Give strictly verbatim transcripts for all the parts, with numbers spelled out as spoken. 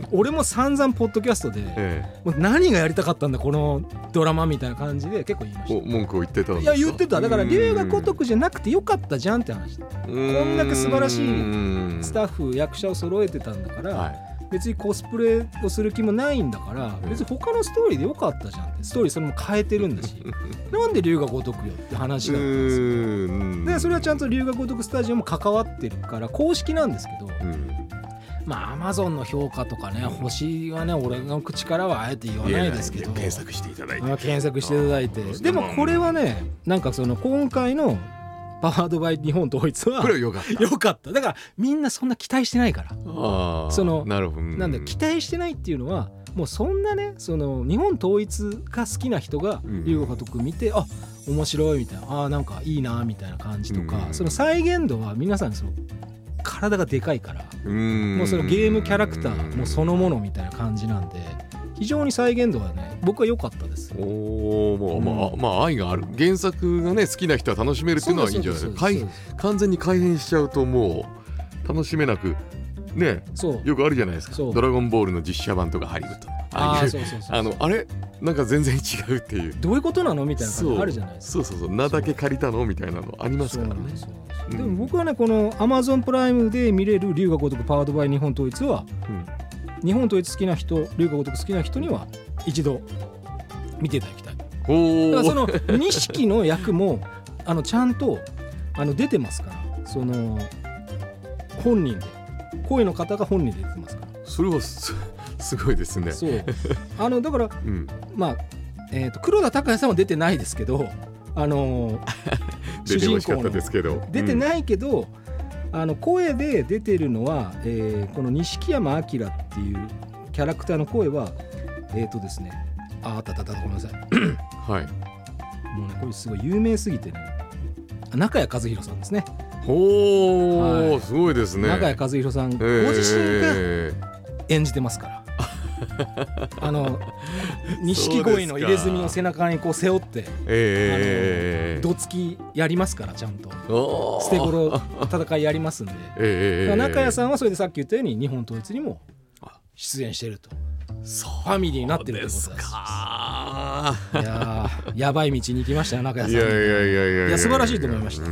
俺も散々ポッドキャストで、ええ、もう何がやりたかったんだこのドラマみたいな感じで結構言いました。 文句を言ってたんですか。 いや言ってた。だから龍が如くじゃなくてよかったじゃんって話。こんだけ素晴らしいスタッフ役者を揃えてたんだから、はい、別にコスプレをする気もないんだから別に他のストーリーでよかったじゃんって。ストーリーそれも変えてるんだしなんで龍が如くよって話だったんですよ。でそれはちゃんと龍が如くスタジオも関わってるから公式なんですけど、うん、まあアマゾンの評価とかね星はね俺の口からはあえて言わないですけど検索していただいて検索していただいてでもこれはねなんかその今回のパワードバイ日本統一はこれは良かった良かっただからみんなそんな期待してないからあそのなるほどなんで期待してないっていうのはもうそんなねその日本統一が好きな人が龍が如く見て、うん、あ面白いみたいなあなんかいいなみたいな感じとか、うん、その再現度は皆さんその体がでかいからうんもうそのゲームキャラクターもそのものみたいな感じなんで非常に再現度はね僕は良かったです。 おもう、うん、まあ、まあ愛がある原作がね好きな人は楽しめるっていうのはいいんじゃないですか。完全に改変しちゃうともう楽しめなくねよくあるじゃないですか。ドラゴンボールの実写版とかハリウッドああいうあのあれなんか全然違うっていうどういうことなのみたいな感じあるじゃないですか。 そうそうそう名だけ借りたのみたいなのありますからね。 でも僕はねこの Amazon プライムで見れる龍が如くパワードバイ日本統一は、うん、日本統一好きな人龍が如く好きな人には一度見ていただきたい。 おだからその錦の役もあのちゃんとあの出てますからその本人で声の方が本人で出てますからそれは す, すごいですね。 そうあのだから、うん、まあ、えーと、黒田孝也さんは出てないですけどあの主人公の出てないけど、うん、あの声で出てるのは、えー、この錦山明っていうキャラクターの声はえっ、ー、とですねああったあったあったごめんなさいはいもうねこれすごい有名すぎてね中谷和弘さんですね。 ほー、はい、すごいですね。 中谷和弘さん、えー、ご自身が演じてますからあの錦鯉の入れ墨を背中にこう背負って、えー、あのどつきやりますからちゃんと捨て頃戦いやりますんで、えー、中谷さんはそれでさっき言ったように日本統一にも出演しているとファミリーになってるってことです。 かいややばい道に行きましたよ中谷さん。 いやいやいやいやいや素晴らしいと思いました。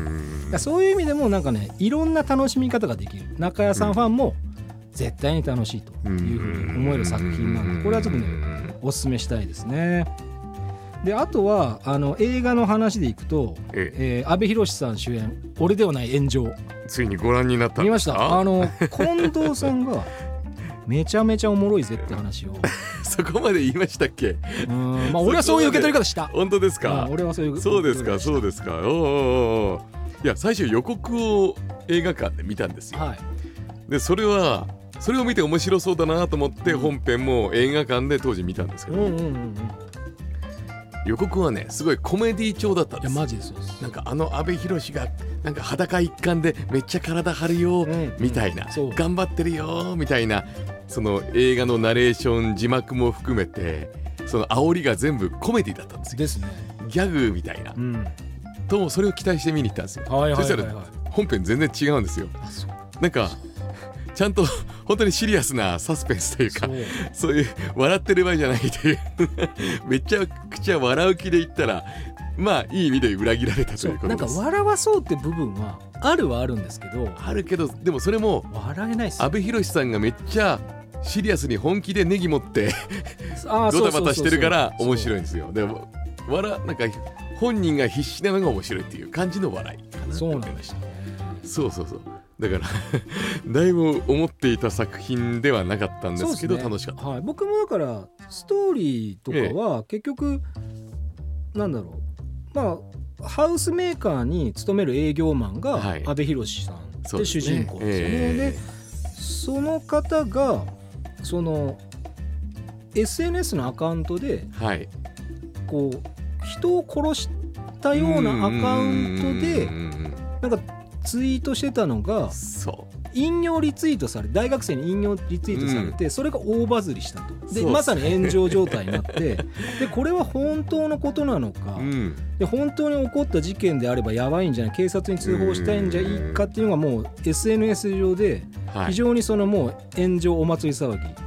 そういう意味でもなんかねいろんな楽しみ方ができる中谷さんファンも絶対に楽しいというふうに思える作品なのでこれはちょっとねおすすめしたいですね。であとはあの映画の話でいくと、ええー、阿部寛さん主演俺ではない炎上ついにご覧になったんですか。 見ました。あの近藤さんがめちゃめちゃおもろいぜって話をそこまで言いましたっけ。 うん、まあ、俺はそういう受け取り方した。 本当ですか。 俺はそういうそうですかそうですか。おーおーおーいや最初予告を映画館で見たんですよ、はい、でそれはそれを見て面白そうだなと思って本編も映画館で当時見たんですけど、うんうんうんうん、予告はねすごいコメディ調だったんです。 いやマジでそうです。 なんかあの阿部寛がなんか裸一貫でめっちゃ体張るよ、うん、みたいな、うん、頑張ってるよみたいなその映画のナレーション字幕も含めてその煽りが全部コメディだったんですよ。 ですね。 ギャグみたいな、うん、とそれを期待して見に行ったんですよ、 はいはいはいはい、 そしたら本編全然違うんですよ。なんかちゃんと本当にシリアスなサスペンスというか そう、そういう笑ってる場合じゃないというめちゃくちゃ笑う気で言ったらまあいい意味で裏切られたということです。 なんか笑わそうって部分はあるはあるんですけどあるけどでもそれも笑えないっすよ。 阿部寛さんがめっちゃシリアスに本気でネギ持ってドタバタしてるから面白いんですよ。でも笑なんか本人が必死なのが面白いっていう感じの笑いかな。 そうなんでしたね。 そうそうそうだからだいぶ思っていた作品ではなかったんですけど、ね、楽しかった、 はい、僕もだからストーリーとかは結局、ええ、なんだろうまあハウスメーカーに勤める営業マンが阿部寛さんで主人公ですよね。で、えー、その方がその エスエヌエス のアカウントで、はい、こう人を殺したようなアカウントでなんかツイートしてたのが引用リツイートされ大学生に引用リツイートされて、うん、それが大バズりしたと。でまさに炎上状態になってでこれは本当のことなのか、うん、で本当に起こった事件であればやばいんじゃない警察に通報したいんじゃいいかっていうのがもう エスエヌエス 上で非常にそのもう炎上お祭り騒ぎ